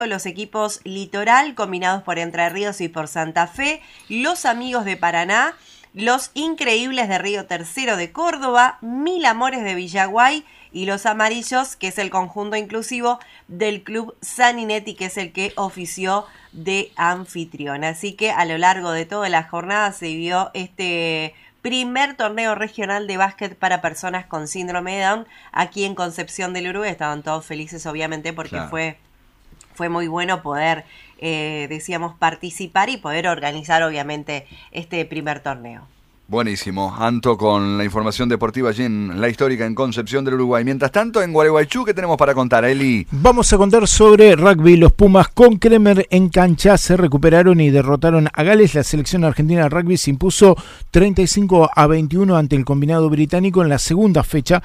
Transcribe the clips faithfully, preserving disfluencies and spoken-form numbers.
los equipos Litoral, combinados por Entre Ríos y por Santa Fe, los Amigos de Paraná, los Increíbles de Río Tercero de Córdoba, Mil Amores de Villaguay y los Amarillos, que es el conjunto inclusivo del Club Saninetti, que es el que ofició de anfitrión. Así que a lo largo de toda la jornada se vivió este primer torneo regional de básquet para personas con síndrome de Down aquí en Concepción del Uruguay. Estaban todos felices, obviamente, porque claro. fue, fue muy bueno poder, eh, decíamos, participar y poder organizar, obviamente, este primer torneo. Buenísimo, Anto, con la información deportiva allí en La Histórica, en Concepción del Uruguay. Mientras tanto, en Gualeguaychú, ¿qué tenemos para contar, Eli? Vamos a contar sobre rugby. Los Pumas con Kremer en cancha se recuperaron y derrotaron a Gales. La selección argentina de rugby se impuso treinta y cinco a veintiuno ante el combinado británico en la segunda fecha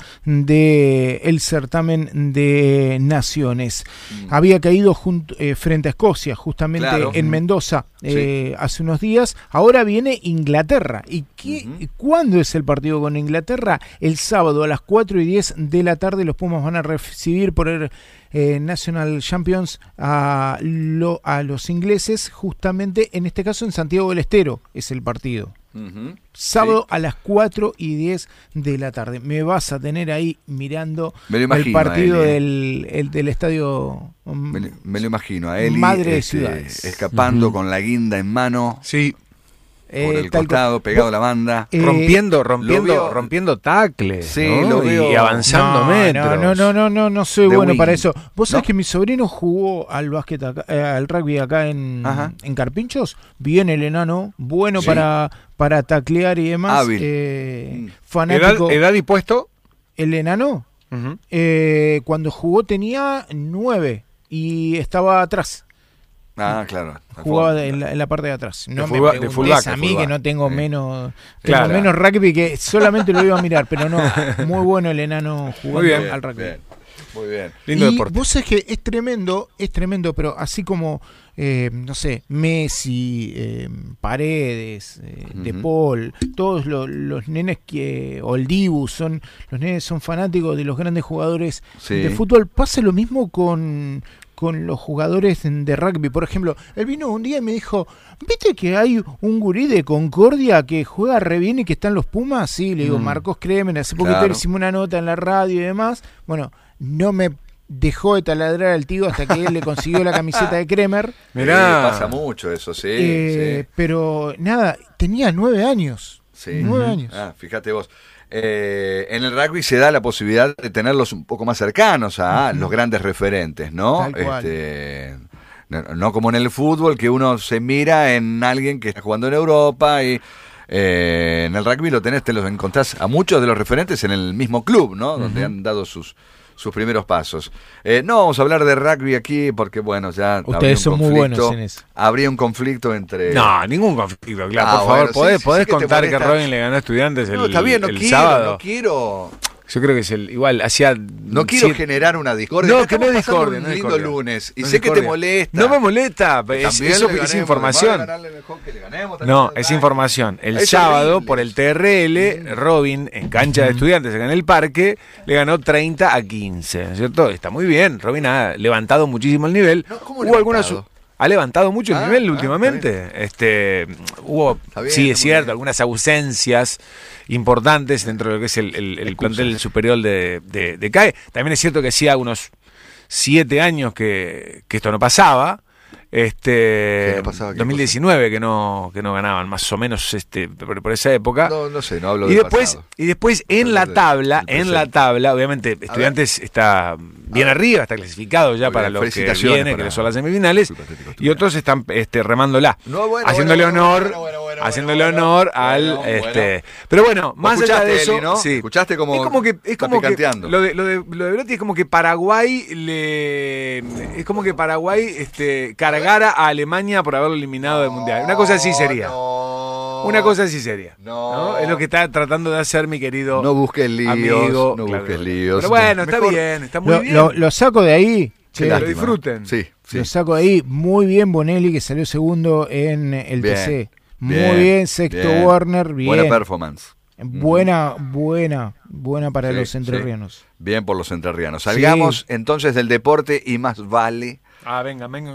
del certamen de naciones. Mm. Había caído junto, eh, frente a Escocia, justamente claro. en Mendoza, eh, sí. hace unos días. Ahora viene Inglaterra. ¿Y qué? Uh-huh. ¿Cuándo es el partido con Inglaterra? El sábado a las cuatro y diez de la tarde. Los Pumas van a recibir por el eh, National Champions a, lo, a los ingleses, justamente en este caso en Santiago del Estero es el partido. Uh-huh. Sábado sí. a las cuatro y diez de la tarde. Me vas a tener ahí mirando imagino, el partido del, el, del estadio. Um, me, me lo imagino a Eli Madre de este, Ciudades. Escapando uh-huh. con la guinda en mano. Sí. Por eh, el costado, pegado a la banda. Eh, rompiendo, rompiendo, rompiendo tacles. Sí, ¿no? lo veo. Y avanzando no, metros. No, no, no, no, no soy bueno wing. para eso. Vos sabés ¿No? que mi sobrino jugó al básquet acá, eh, al rugby acá en, en Carpinchos. Bien el enano, bueno sí. para, para taclear y demás. Hábil. Eh, fanático. ¿Edad, edad y puesto? El enano, uh-huh. eh, cuando jugó tenía nueve y estaba atrás. Ah, claro. Jugaba de, en, la, en la parte de atrás. No de me fullback, preguntes de fullback, a mí fullback. que no tengo sí. menos claro. tengo menos rugby, que solamente lo iba a mirar, pero no, muy bueno el enano jugando muy bien, al rugby. Bien. Muy bien. Lindo y deporte. Vos sabés que es tremendo, es tremendo, pero así como, eh, no sé, Messi, eh, Paredes, eh, uh-huh. De Paul, todos los, los nenes que, o el Dibu, son, los nenes son fanáticos de los grandes jugadores sí. de fútbol. Pasa lo mismo con... con los jugadores de rugby. Por ejemplo, él vino un día y me dijo, ¿viste que hay un gurí de Concordia que juega re bien y que está en los Pumas? Sí, le digo, mm. Marcos Kremer, hace poquito claro. le hicimos una nota en la radio y demás. Bueno, no me dejó de taladrar al tío hasta que él le consiguió la camiseta de Kremer. Mirá, eh, pasa mucho eso, sí, eh, sí. Pero nada, tenía nueve años. Sí. Nueve Uh-huh. años. Ah, fíjate vos. Eh, en el rugby se da la posibilidad de tenerlos un poco más cercanos a uh-huh. los grandes referentes, ¿no? Este, no, no como en el fútbol, que uno se mira en alguien que está jugando en Europa y eh, en el rugby lo tenés, te los encontrás a muchos de los referentes en el mismo club, ¿no? Uh-huh. Donde han dado sus sus primeros pasos. Eh, no vamos a hablar de rugby aquí porque, bueno, ya ustedes son muy buenos en eso. Habría un conflicto entre... No, ningún conflicto, claro. Ah, por bueno, favor, ¿podés, sí, podés sí, sí contar que, que Robin le ganó a Estudiantes el, no, está bien, no el quiero, sábado? No quiero... Yo creo que es el igual, hacía... No quiero siete... generar una discordia. No, que no es discordia. Un no lindo discordia. lunes. Y no sé discordia. que te molesta. No me molesta. Es, eso es información. No, es información. El es sábado, horrible. Por el T R L, mm. Robin, en cancha de Estudiantes, acá en el parque, le ganó treinta a quince. ¿No es cierto? Está muy bien. Robin ha levantado muchísimo el nivel. No, ¿cómo Hubo algunas... Ha levantado mucho el ah, nivel ah, últimamente. Este, hubo, bien, sí, es cierto, bien. algunas ausencias importantes dentro de lo que es el, el, el plantel superior de, de, de C A E. También es cierto que hacía unos siete años que, que esto no pasaba. Este no pasaba, dos mil diecinueve que no que no ganaban más o menos este por, por esa época. No, no sé, no hablo y del después pasado. y después en la tabla, en la tabla, obviamente Estudiantes está bien arriba, está clasificado ya para lo que viene, para... que son las semifinales, y otros están este remándola, no, bueno, haciéndole bueno, honor, bueno, bueno, bueno, haciéndole bueno, honor bueno, al bueno, este, bueno. Pero bueno, más allá de eso, Eli, ¿no? Sí, escuchaste como es como que es como que lo de lo de lo de Belotti es como que Paraguay le es como que Paraguay este cargara a Alemania por haberlo eliminado del Mundial. Una cosa así sería. No, Una cosa así sería. No. ¿no? Es lo que está tratando de hacer mi querido no busques líos, amigo. No claro, busques líos. Pero bueno, está Mejor, bien, está muy lo, bien. Lo, lo saco de ahí. Que lo disfruten. Sí, sí. Lo saco de ahí. Muy bien Bonelli, que salió segundo en el bien, T C. Muy bien, bien sexto bien. Warner, bien. Buena performance. Buena, buena, buena para sí, los entrerrianos. Sí. Bien por los entrerrianos. Salgamos sí. entonces del deporte y más vale Ah, venga, venga.